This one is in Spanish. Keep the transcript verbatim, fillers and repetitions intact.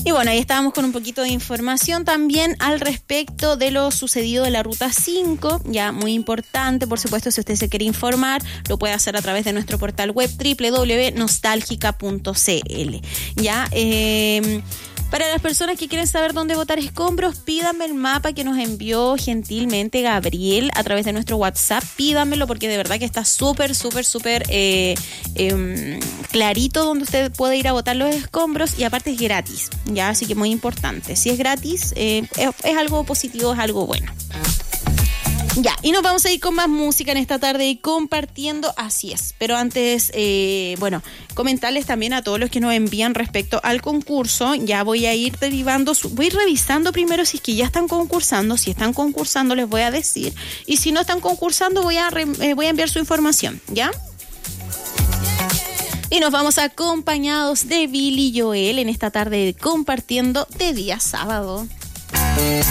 Y bueno, ahí estábamos con un poquito de información también al respecto de lo sucedido en la Ruta cinco, ya muy importante, por supuesto, si usted se quiere informar, lo puede hacer a través de nuestro portal web doble u doble u doble u punto nostálgica punto c l. Ya, eh... Para las personas que quieren saber dónde botar escombros, pídanme el mapa que nos envió gentilmente Gabriel a través de nuestro WhatsApp. Pídanmelo porque de verdad que está súper, súper, súper eh, eh, clarito donde usted puede ir a botar los escombros y aparte es gratis, ya, así que muy importante. Si es gratis, eh, es, es algo positivo, es algo bueno. Ya, y nos vamos a ir con más música en esta tarde y compartiendo, así es. Pero antes, eh, bueno, comentarles también a todos los que nos envían respecto al concurso. Ya voy a ir derivando, voy a ir revisando primero si es que ya están concursando. Si están concursando les voy a decir. Y si no están concursando voy a, re, eh, voy a enviar su información, ¿ya? Y nos vamos acompañados de Billy Joel en esta tarde compartiendo de día sábado.